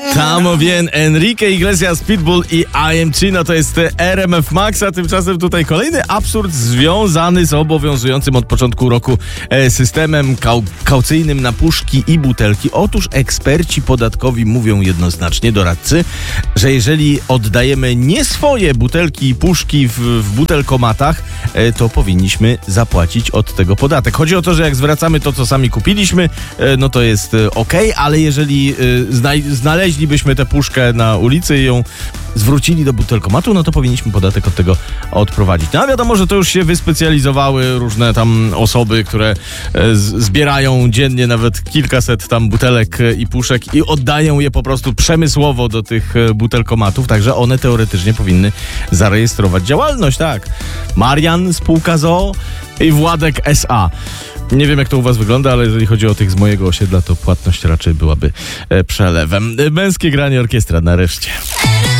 Tamo bien, Enrique Iglesias, Pitbull i IM Chino, to jest RMF Max, a tymczasem tutaj kolejny absurd związany z obowiązującym od początku roku systemem kaucyjnym na puszki i butelki. Otóż eksperci podatkowi mówią jednoznacznie, doradcy, że jeżeli oddajemy nie swoje butelki i puszki w butelkomatach, to powinniśmy zapłacić od tego podatek. Chodzi o to, że jak zwracamy to, co sami kupiliśmy, no to jest okej, ale jeżeli znaleźlibyśmy tę puszkę na ulicy i ją zwrócili do butelkomatu, no to powinniśmy podatek od tego odprowadzić. No a wiadomo, że to już się wyspecjalizowały różne tam osoby, które zbierają dziennie nawet kilkaset tam butelek i puszek i oddają je po prostu przemysłowo do tych butelkomatów, także one teoretycznie powinny zarejestrować działalność, tak. Marian, spółka z.o.o. i Władek S.A. Nie wiem, jak to u was wygląda, ale jeżeli chodzi o tych z mojego osiedla, to płatność raczej byłaby przelewem. Męskie granie orkiestra nareszcie.